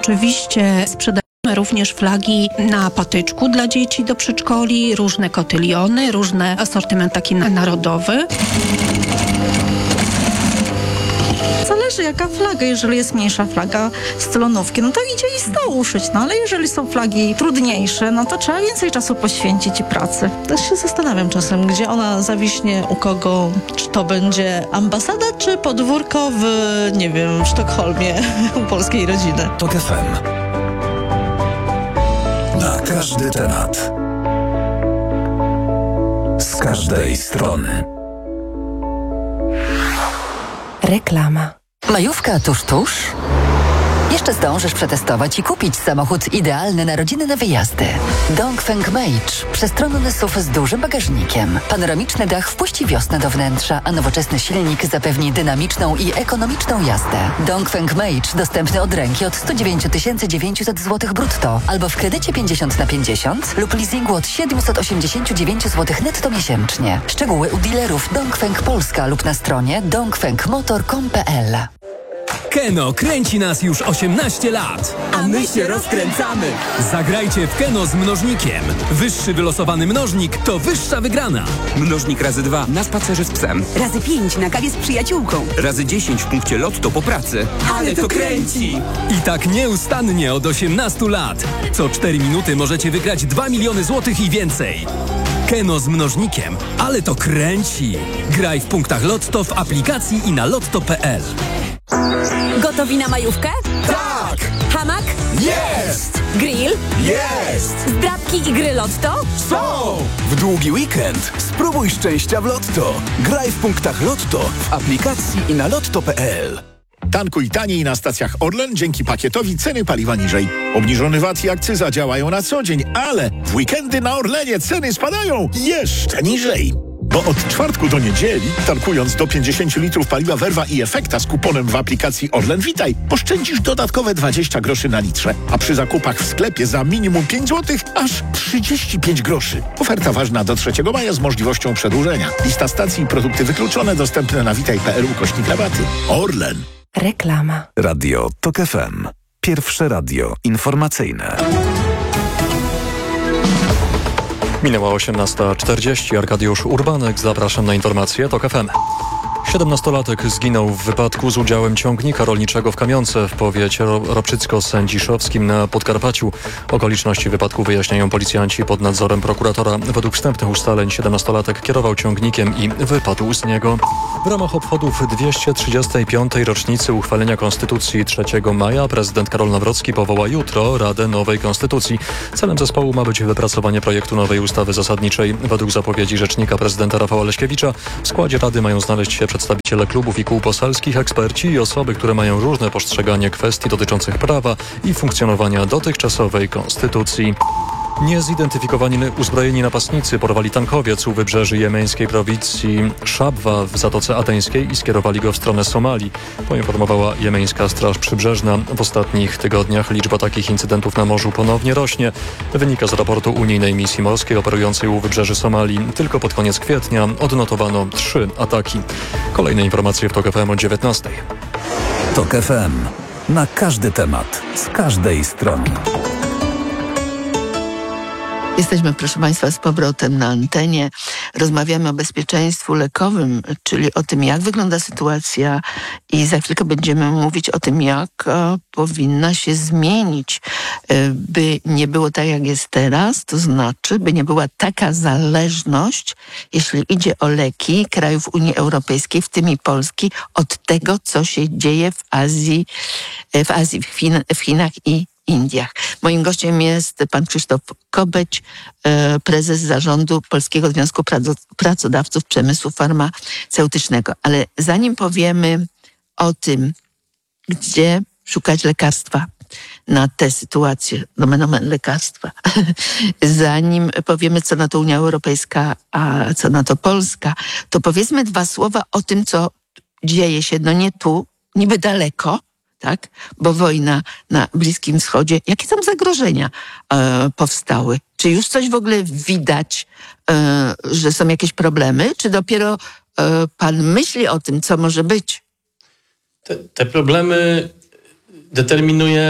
Oczywiście sprzedajemy również flagi na patyczku dla dzieci do przedszkoli, różne kotyliony, różny asortyment taki narodowy. Zależy jaka flaga. Jeżeli jest mniejsza flaga z celonówki, no to idzie i z dołu uszyć. No ale jeżeli są flagi trudniejsze, no to trzeba więcej czasu poświęcić i pracy. Też się zastanawiam czasem, gdzie ona zawiśnie, u kogo. Czy to będzie ambasada, czy podwórko w, nie wiem, w Sztokholmie u polskiej rodziny. TOK FM. Na każdy temat. Z każdej strony. Reklama. Majówka tuż? Jeszcze zdążysz przetestować i kupić samochód idealny na rodzinne wyjazdy. Dongfeng Meidge. Przestronny SUV z dużym bagażnikiem. Panoramiczny dach wpuści wiosnę do wnętrza, a nowoczesny silnik zapewni dynamiczną i ekonomiczną jazdę. Dongfeng Meidge dostępny od ręki od 109 900 zł brutto albo w kredycie 50/50 lub leasingu od 789 zł netto miesięcznie. Szczegóły u dealerów Dongfeng Polska lub na stronie dongfengmotor.com.pl. Keno kręci nas już 18 lat. A my się rozkręcamy. Zagrajcie w Keno z mnożnikiem. Wyższy wylosowany mnożnik to wyższa wygrana. Mnożnik razy 2 na spacerze z psem. Razy 5 na kawie z przyjaciółką. Razy 10 w punkcie Lotto po pracy. Ale to kręci! I tak nieustannie od 18 lat. Co 4 minuty możecie wygrać 2 miliony złotych i więcej. Keno z mnożnikiem. Ale to kręci. Graj w punktach Lotto w aplikacji i na lotto.pl. Gotowi na majówkę? Tak! Hamak? Jest! Grill? Jest! Zdrabki i gry Lotto? Są! W długi weekend spróbuj szczęścia w Lotto. Graj w punktach Lotto w aplikacji i na lotto.pl. Tankuj taniej na stacjach Orlen, dzięki pakietowi ceny paliwa niżej. Obniżony VAT i akcyza działają na co dzień, ale w weekendy na Orlenie ceny spadają jeszcze niżej. Bo od czwartku do niedzieli, tankując do 50 litrów paliwa Verva i Efekta z kuponem w aplikacji Orlen Witaj, oszczędzisz dodatkowe 20 groszy na litrze, a przy zakupach w sklepie za minimum 5 zł aż 35 groszy. Oferta ważna do 3 maja z możliwością przedłużenia. Lista stacji i produkty wykluczone dostępne na witaj.pl/rabaty. Orlen. Reklama. Radio TOK FM. Pierwsze radio informacyjne. Minęła 18:40. Arkadiusz Urbanek. Zapraszam na informacje TOK FM. 17-latek zginął w wypadku z udziałem ciągnika rolniczego w Kamionce w powiecie ropczycko-sędziszowskim na Podkarpaciu. Okoliczności wypadku wyjaśniają policjanci pod nadzorem prokuratora. Według wstępnych ustaleń 17-latek kierował ciągnikiem i wypadł z niego. W ramach obchodów 235. rocznicy uchwalenia Konstytucji 3 maja prezydent Karol Nawrocki powoła jutro Radę Nowej Konstytucji. Celem zespołu ma być wypracowanie projektu nowej ustawy zasadniczej. Według zapowiedzi rzecznika prezydenta Rafała Leśkiewicza w składzie Rady mają znaleźć się przedstawiciele klubów i kół poselskich, eksperci i osoby, które mają różne postrzeganie kwestii dotyczących prawa i funkcjonowania dotychczasowej konstytucji. Niezidentyfikowani uzbrojeni napastnicy porwali tankowiec u wybrzeży jemeńskiej prowincji Szabwa w Zatoce Adeńskiej i skierowali go w stronę Somalii, poinformowała jemeńska Straż Przybrzeżna. W ostatnich tygodniach liczba takich incydentów na morzu ponownie rośnie. Wynika z raportu unijnej misji morskiej operującej u wybrzeży Somalii. Tylko pod koniec kwietnia odnotowano 3 ataki. Kolejne informacje w TOK FM o 19:00. TOK FM. Na każdy temat, z każdej strony. Jesteśmy, proszę Państwa, z powrotem na antenie. Rozmawiamy o bezpieczeństwie lekowym, czyli o tym, jak wygląda sytuacja i za chwilkę będziemy mówić o tym, jak powinna się zmienić, by nie było tak, jak jest teraz, to znaczy, by nie była taka zależność, jeśli idzie o leki krajów Unii Europejskiej, w tym i Polski, od tego, co się dzieje w Azji, w Chinach i Indiach. Moim gościem jest pan Krzysztof Kobeć, prezes zarządu Polskiego Związku Pracodawców Przemysłu Farmaceutycznego. Ale zanim powiemy o tym, gdzie szukać lekarstwa na tę sytuację, nomen lekarstwa, zanim powiemy, co na to Unia Europejska, a co na to Polska, to powiedzmy 2 słowa o tym, co dzieje się, no nie tu, niby daleko, tak? Bo wojna na Bliskim Wschodzie, jakie tam zagrożenia powstały? Czy już coś w ogóle widać, że są jakieś problemy? Czy dopiero pan myśli o tym, co może być? Te problemy determinuje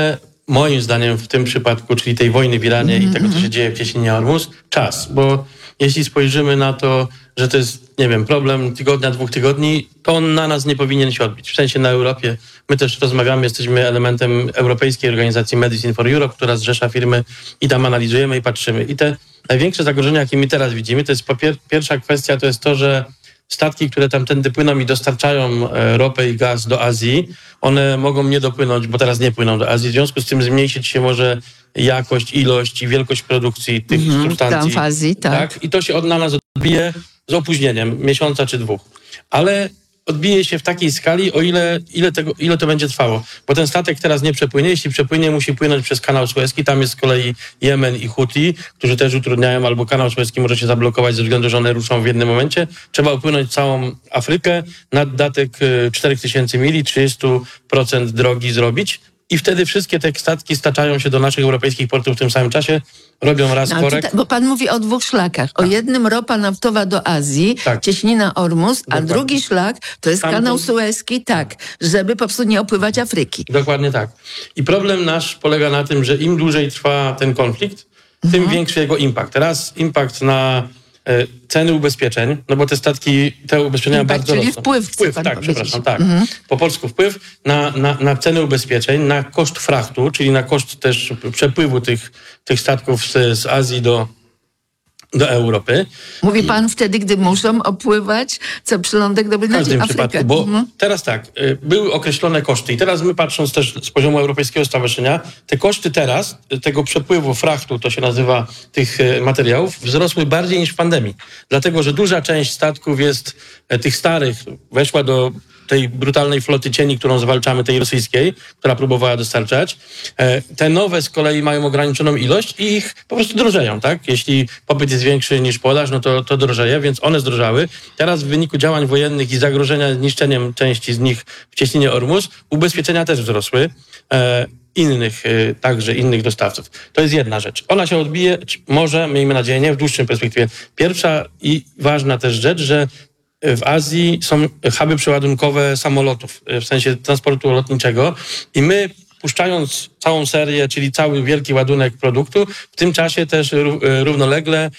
moim zdaniem w tym przypadku, czyli tej wojny w Iranie i tego, co się dzieje w cieśninie Ormus, czas. Bo jeśli spojrzymy na to, że to jest, nie wiem, problem tygodnia, 2 tygodni, to on na nas nie powinien się odbić. W sensie na Europie. My też rozmawiamy, jesteśmy elementem Europejskiej Organizacji Medicine for Europe, która zrzesza firmy i tam analizujemy i patrzymy. I te największe zagrożenia, jakie my teraz widzimy, to jest pierwsza kwestia, to jest to, że statki, które tamtędy płyną i dostarczają ropę i gaz do Azji, one mogą nie dopłynąć, bo teraz nie płyną do Azji. W związku z tym zmniejszyć się może jakość, ilość i wielkość produkcji tych substancji. Tam w Azji, tak. I to się na nas odbije z opóźnieniem, miesiąca czy 2. Ale odbije się w takiej skali, o ile to będzie trwało. Bo ten statek teraz nie przepłynie. Jeśli przepłynie, musi płynąć przez kanał Suezki. Tam jest z kolei Jemen i Huti, którzy też utrudniają, albo kanał Suezki może się zablokować ze względu, że one ruszą w jednym momencie. Trzeba upłynąć całą Afrykę, naddatek 4000 mili, 30% drogi zrobić. I wtedy wszystkie te statki staczają się do naszych europejskich portów w tym samym czasie, robią raz korek. Bo pan mówi o 2 szlakach. O jednym ropa naftowa do Azji, cieśnina Ormus, a drugi szlak to jest kanał Suezki, żeby po prostu nie opływać Afryki. Dokładnie tak. I problem nasz polega na tym, że im dłużej trwa ten konflikt, tym większy jego impact. Teraz impact na ceny ubezpieczeń, no bo te statki, te ubezpieczenia bardzo czyli rosną. Wpływ, Po polsku wpływ na ceny ubezpieczeń, na koszt frachtu, czyli na koszt też przepływu tych statków z Azji do Europy. Mówi pan wtedy, gdy muszą opływać co przylądek do W każdym przypadku, bo teraz były określone koszty i teraz my, patrząc też z poziomu Europejskiego Stowarzyszenia, te koszty teraz, tego przepływu frachtu, to się nazywa, tych materiałów, wzrosły bardziej niż w pandemii. Dlatego, że duża część statków jest tych starych, weszła do tej brutalnej floty cieni, którą zwalczamy, tej rosyjskiej, która próbowała dostarczać. Te nowe z kolei mają ograniczoną ilość i ich po prostu drożeją, tak? Jeśli popyt jest większy niż podaż, no to drożeje, więc one zdrożały. Teraz w wyniku działań wojennych i zagrożenia zniszczeniem części z nich w cieśninie Ormus, ubezpieczenia też wzrosły. Innych dostawców. To jest jedna rzecz. Ona się odbije, może, miejmy nadzieję, nie w dłuższym perspektywie. Pierwsza i ważna też rzecz, że w Azji są huby przeładunkowe samolotów, w sensie transportu lotniczego i my, puszczając całą serię, czyli cały wielki ładunek produktu, w tym czasie też równolegle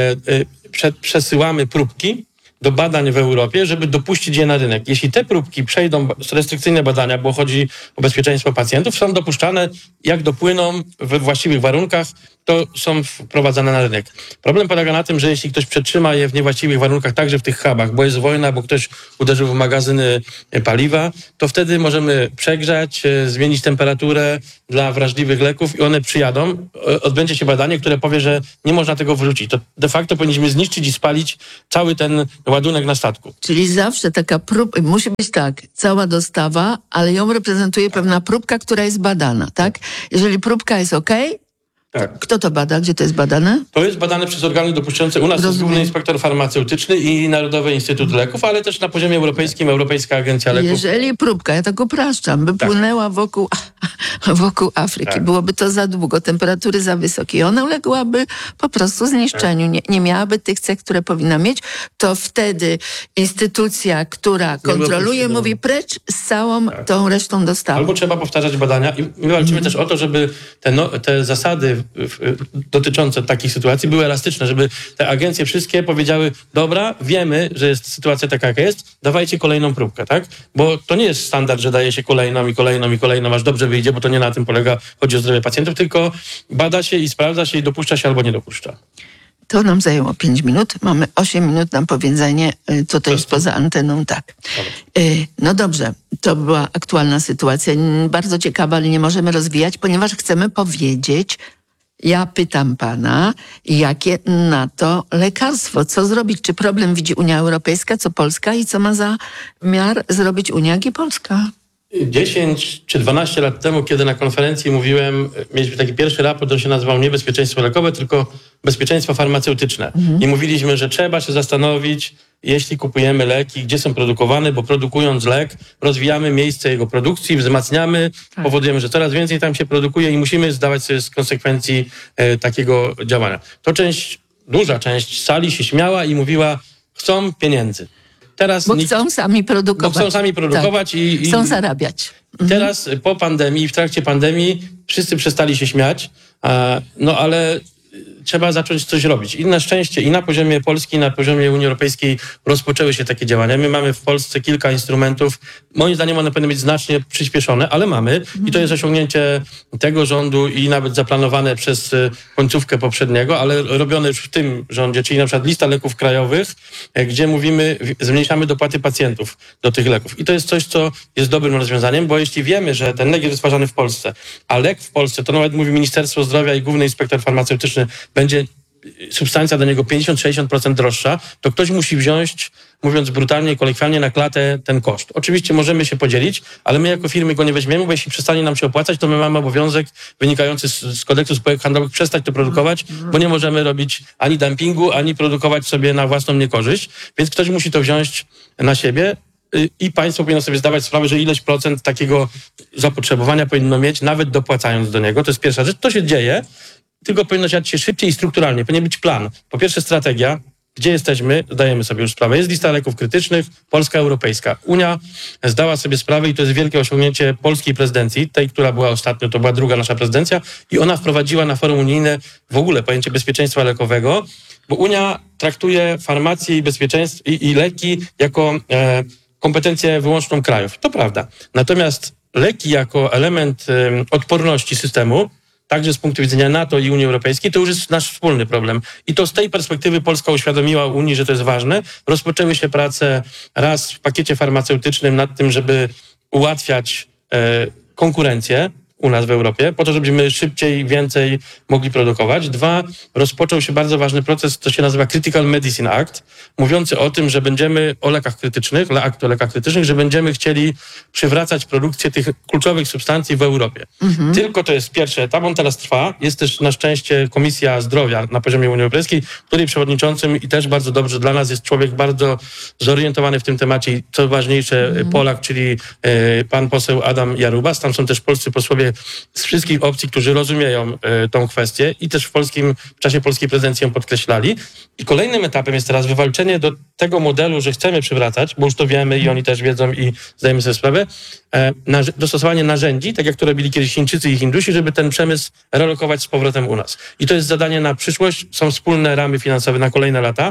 przesyłamy próbki do badań w Europie, żeby dopuścić je na rynek. Jeśli te próbki przejdą restrykcyjne badania, bo chodzi o bezpieczeństwo pacjentów, są dopuszczane, jak dopłyną we właściwych warunkach, to są wprowadzane na rynek. Problem polega na tym, że jeśli ktoś przetrzyma je w niewłaściwych warunkach, także w tych hubach, bo jest wojna, bo ktoś uderzył w magazyny paliwa, to wtedy możemy przegrzać, zmienić temperaturę dla wrażliwych leków i one przyjadą. Odbędzie się badanie, które powie, że nie można tego wrzucić. To de facto powinniśmy zniszczyć i spalić cały ten ładunek na statku. Czyli zawsze taka próbka, musi być cała dostawa, ale ją reprezentuje pewna próbka, która jest badana, tak? Jeżeli próbka jest okej, kto to bada? Gdzie to jest badane? To jest badane przez organy dopuszczające. U nas jest Główny Inspektor Farmaceutyczny i Narodowy Instytut Leków, ale też na poziomie europejskim Europejska Agencja Leków. Jeżeli próbka, ja tak upraszczam, by płynęła wokół Afryki, byłoby to za długo, temperatury za wysokie i ona uległaby po prostu zniszczeniu. Nie miałaby tych cech, które powinna mieć, to wtedy instytucja, która kontroluje, mówi precz z całą tą resztą dostawy. Albo trzeba powtarzać badania i my walczymy też o to, żeby te zasady dotyczące takich sytuacji były elastyczne, żeby te agencje wszystkie powiedziały, dobra, wiemy, że jest sytuacja taka, jaka jest, dawajcie kolejną próbkę, tak? Bo to nie jest standard, że daje się kolejną, aż dobrze wyjdzie, bo to nie na tym polega, chodzi o zdrowie pacjentów, tylko bada się i sprawdza się i dopuszcza się albo nie dopuszcza. To nam zajęło 5 minut. Mamy 8 minut na powiedzenie, co to jest poza anteną. No dobrze, to była aktualna sytuacja. Bardzo ciekawa, ale nie możemy rozwijać, ponieważ chcemy powiedzieć, ja pytam pana, jakie na to lekarstwo? Co zrobić? Czy problem widzi Unia Europejska, co Polska i co ma zamiar zrobić Unia, jak i Polska? 10 czy 12 lat temu, kiedy na konferencji mówiłem, mieliśmy taki pierwszy raport, który się nazywał nie bezpieczeństwo lekowe, tylko bezpieczeństwo farmaceutyczne. I mówiliśmy, że trzeba się zastanowić, jeśli kupujemy leki, gdzie są produkowane, bo produkując lek, rozwijamy miejsce jego produkcji, wzmacniamy, powodujemy, że coraz więcej tam się produkuje i musimy zdawać sobie z konsekwencji takiego działania. To duża część sali się śmiała i mówiła, chcą pieniędzy. Teraz chcą sami produkować. i chcą zarabiać. Teraz po pandemii, w trakcie pandemii wszyscy przestali się śmiać, no ale trzeba zacząć coś robić. I na szczęście i na poziomie Polski, i na poziomie Unii Europejskiej rozpoczęły się takie działania. My mamy w Polsce kilka instrumentów. Moim zdaniem one powinny być znacznie przyspieszone, ale mamy. I to jest osiągnięcie tego rządu i nawet zaplanowane przez końcówkę poprzedniego, ale robione już w tym rządzie, czyli na przykład lista leków krajowych, gdzie mówimy, zmniejszamy dopłaty pacjentów do tych leków. I to jest coś, co jest dobrym rozwiązaniem, bo jeśli wiemy, że ten lek jest wytwarzany w Polsce, a lek w Polsce, to nawet mówi Ministerstwo Zdrowia i Główny Inspektor Farmaceutyczny, będzie substancja do niego 50-60% droższa, to ktoś musi wziąć, mówiąc brutalnie, kolokwialnie, na klatę ten koszt. Oczywiście możemy się podzielić, ale my jako firmy go nie weźmiemy, bo jeśli przestanie nam się opłacać, to my mamy obowiązek wynikający z kodeksu spółek handlowych przestać to produkować, bo nie możemy robić ani dumpingu, ani produkować sobie na własną niekorzyść, więc ktoś musi to wziąć na siebie. I państwo powinno sobie zdawać sprawę, że ileś procent takiego zapotrzebowania powinno mieć, nawet dopłacając do niego. To jest pierwsza rzecz. To się dzieje, tylko powinno dziać się szybciej i strukturalnie. Powinien być plan. Po pierwsze strategia. Gdzie jesteśmy? Zdajemy sobie już sprawę. Jest lista leków krytycznych, polska, europejska. Unia zdała sobie sprawę i to jest wielkie osiągnięcie polskiej prezydencji, tej, która była ostatnio, to była druga nasza prezydencja i ona wprowadziła na forum unijne w ogóle pojęcie bezpieczeństwa lekowego, bo Unia traktuje farmację i bezpieczeństwo i leki jako kompetencję wyłączną krajów. To prawda. Natomiast leki jako element odporności systemu, także z punktu widzenia NATO i Unii Europejskiej, to już jest nasz wspólny problem. I to z tej perspektywy Polska uświadomiła Unii, że to jest ważne. Rozpoczęły się prace raz w pakiecie farmaceutycznym nad tym, żeby ułatwiać konkurencję u nas w Europie, po to, żebyśmy szybciej, więcej mogli produkować. Dwa, rozpoczął się bardzo ważny proces, to się nazywa Critical Medicine Act, mówiący o tym, że będziemy o lekach krytycznych, akt o lekach krytycznych, że będziemy chcieli przywracać produkcję tych kluczowych substancji w Europie. Tylko to jest pierwszy etap, on teraz trwa. Jest też na szczęście Komisja Zdrowia na poziomie Unii Europejskiej, której przewodniczącym i też bardzo dobrze dla nas jest człowiek bardzo zorientowany w tym temacie i co ważniejsze Polak, czyli pan poseł Adam Jarubas. Tam są też polscy posłowie z wszystkich opcji, którzy rozumieją tą kwestię i też w czasie polskiej prezydencji ją podkreślali. I kolejnym etapem jest teraz wywalczenie do tego modelu, że chcemy przywracać, bo już to wiemy i oni też wiedzą i zdajemy sobie sprawę, dostosowanie narzędzi, tak jak to robili kiedyś Chińczycy i Hindusi, żeby ten przemysł relokować z powrotem u nas. I to jest zadanie na przyszłość. Są wspólne ramy finansowe na kolejne lata,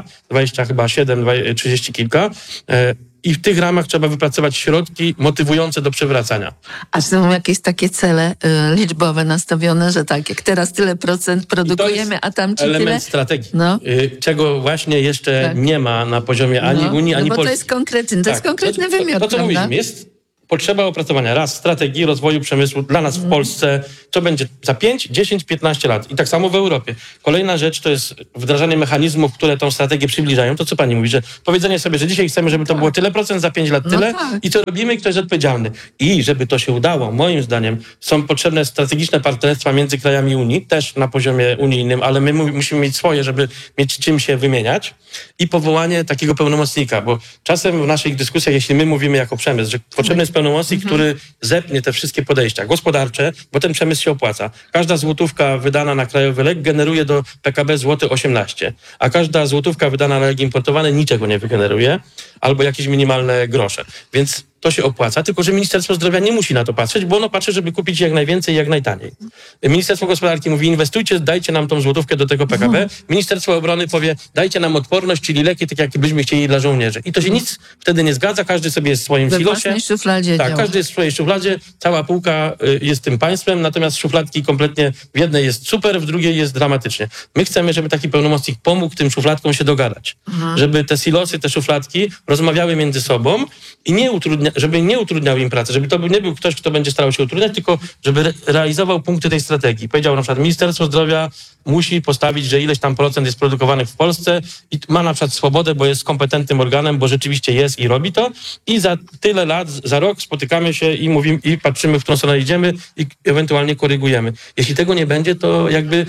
27, 30 kilka. I w tych ramach trzeba wypracować środki motywujące do przywracania. A są jakieś takie cele liczbowe nastawione, że tak, jak teraz tyle procent produkujemy, a tam ci element tyle? strategii, no. Czego właśnie jeszcze nie ma na poziomie ani Unii, ani bo Polski. To jest konkretny, to jest konkretny wymiar, to co prawda? mówiliśmy, jest potrzeba opracowania strategii rozwoju przemysłu dla nas w Polsce, co będzie za 5, 10, 15 lat. I tak samo w Europie. Kolejna rzecz to jest wdrażanie mechanizmów, które tą strategię przybliżają. To co pani mówi, że powiedzenie sobie, że dzisiaj chcemy, żeby to było tyle procent, za 5 lat tyle i to robimy i ktoś jest odpowiedzialny. I żeby to się udało, moim zdaniem, są potrzebne strategiczne partnerstwa między krajami Unii, też na poziomie unijnym, ale my musimy mieć swoje, żeby mieć czym się wymieniać i powołanie takiego pełnomocnika, bo czasem w naszych dyskusjach, jeśli my mówimy jako przemysł, że potrzebny jest pełnomocnik, który zepnie te wszystkie podejścia gospodarcze, bo ten przemysł się opłaca. Każda złotówka wydana na krajowy lek generuje do PKB złoty 18, a każda złotówka wydana na lek importowany niczego nie wygeneruje, albo jakieś minimalne grosze. Więc to się opłaca, tylko że Ministerstwo Zdrowia nie musi na to patrzeć, bo ono patrzy, żeby kupić jak najwięcej i jak najtaniej. Ministerstwo Gospodarki mówi, inwestujcie, dajcie nam tą złotówkę do tego PKB. Ministerstwo Obrony powie, dajcie nam odporność, czyli leki, tak jak byśmy chcieli dla żołnierzy. I to się nic wtedy nie zgadza, każdy sobie jest w swoim silosie. We własnej szufladzie tak, działa. każdy jest w swojej szufladzie, cała półka jest tym państwem, natomiast szufladki kompletnie w jednej jest super, w drugiej jest dramatycznie. My chcemy, żeby taki pełnomocnik pomógł tym szufladkom się dogadać. Żeby te silosy, te szufladki rozmawiały między sobą i żeby nie utrudniał im pracy, żeby to nie był ktoś, kto będzie starał się utrudniać, tylko żeby realizował punkty tej strategii. Powiedział na przykład, Ministerstwo Zdrowia musi postawić, że ileś tam procent jest produkowanych w Polsce i ma na przykład swobodę, bo jest kompetentnym organem, bo rzeczywiście jest i robi to i za tyle lat, za rok spotykamy się i mówimy i patrzymy, w którą stronę idziemy i ewentualnie korygujemy. Jeśli tego nie będzie, to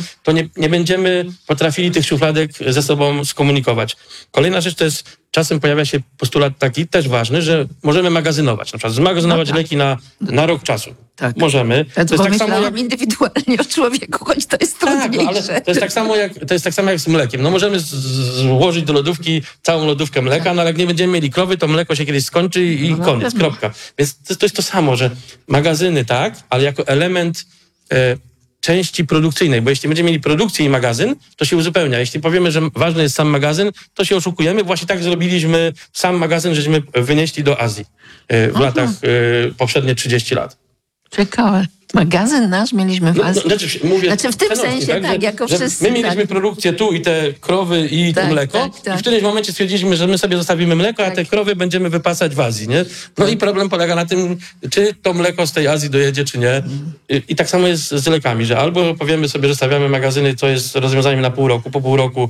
nie będziemy potrafili tych szufladek ze sobą skomunikować. Kolejna rzecz to jest, czasem pojawia się postulat taki też ważny, że możemy magazynować. Na przykład zmagazynować leki na rok czasu. Tak. Możemy. Ja to jest tak samo jak indywidualnie o człowieku, choć to jest trudniejsze. Ale to jest tak samo jak z mlekiem. No możemy złożyć do lodówki całą lodówkę mleka, no ale jak nie będziemy mieli krowy, to mleko się kiedyś skończy i koniec, kropka. Więc to jest to samo, że magazyny tak, ale jako element części produkcyjnej, bo jeśli będziemy mieli produkcję i magazyn, to się uzupełnia. Jeśli powiemy, że ważny jest sam magazyn, to się oszukujemy. Właśnie tak zrobiliśmy sam magazyn, żeśmy wynieśli do Azji w latach poprzednie 30 lat. Ciekawe. Magazyn nasz mieliśmy w Azji. Mówię w tym sensie, tak, jako wszyscy. My mieliśmy produkcję tu i te krowy i to mleko i w którymś momencie stwierdziliśmy, że my sobie zostawimy mleko, a te krowy będziemy wypasać w Azji, nie? No i problem polega na tym, czy to mleko z tej Azji dojedzie, czy nie. I tak samo jest z lekami, że albo powiemy sobie, że stawiamy magazyny, co jest rozwiązaniem na pół roku, po pół roku,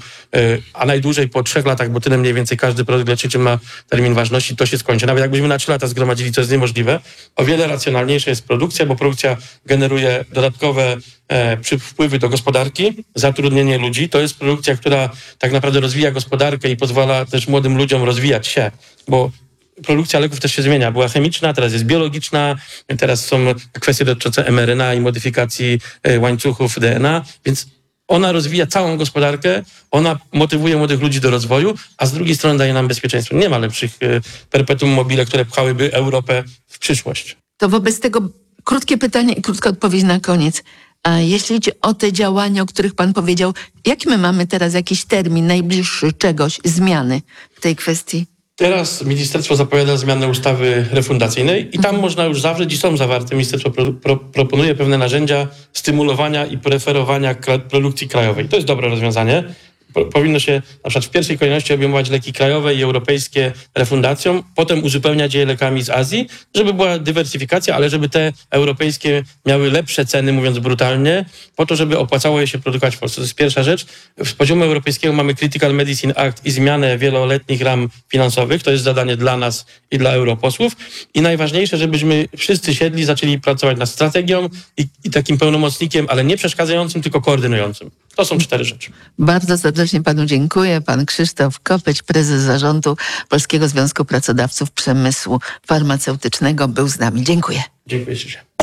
a najdłużej po 3 latach, bo tyle mniej więcej każdy produkt leczniczy ma termin ważności, to się skończy. Nawet jakbyśmy na 3 lata zgromadzili, to jest niemożliwe. O wiele racjonalniejsza jest produkcja, bo produkcja generuje dodatkowe wpływy do gospodarki, zatrudnienie ludzi. To jest produkcja, która tak naprawdę rozwija gospodarkę i pozwala też młodym ludziom rozwijać się, bo produkcja leków też się zmienia. Była chemiczna, teraz jest biologiczna, teraz są kwestie dotyczące mRNA i modyfikacji łańcuchów DNA, więc ona rozwija całą gospodarkę, ona motywuje młodych ludzi do rozwoju, a z drugiej strony daje nam bezpieczeństwo. Nie ma lepszych perpetuum mobile, które pchałyby Europę w przyszłość. To wobec tego krótkie pytanie i krótka odpowiedź na koniec. A jeśli idzie o te działania, o których pan powiedział, jaki my mamy teraz jakiś termin najbliższy czegoś, zmiany w tej kwestii? Teraz ministerstwo zapowiada zmianę ustawy refundacyjnej i tam można już zawrzeć i są zawarte. Ministerstwo proponuje pewne narzędzia stymulowania i preferowania produkcji krajowej. To jest dobre rozwiązanie. Powinno się na przykład w pierwszej kolejności obejmować leki krajowe i europejskie refundacją, potem uzupełniać je lekami z Azji, żeby była dywersyfikacja, ale żeby te europejskie miały lepsze ceny, mówiąc brutalnie, po to, żeby opłacało je się produkować w Polsce. To jest pierwsza rzecz. Z poziomu europejskiego mamy Critical Medicine Act i zmianę wieloletnich ram finansowych. To jest zadanie dla nas i dla europosłów. I najważniejsze, żebyśmy wszyscy siedli, zaczęli pracować nad strategią i takim pełnomocnikiem, ale nie przeszkadzającym, tylko koordynującym. To są 4 rzeczy. Bardzo serdecznie panu dziękuję. Pan Krzysztof Kopeć, prezes zarządu Polskiego Związku Pracodawców Przemysłu Farmaceutycznego, był z nami. Dziękuję. Dziękuję ci.